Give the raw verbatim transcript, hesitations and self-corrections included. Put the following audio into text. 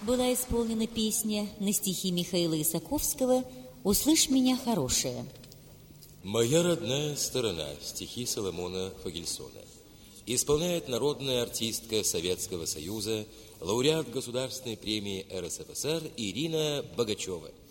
была исполнена песня на стихи Михаила Исаковского «Услышь меня, хорошая». «Моя родная сторона» стихи Соломона Фагельсона. Исполняет народная артистка Советского Союза, лауреат Государственной премии эр эс эф эс эр Ирина Богачева.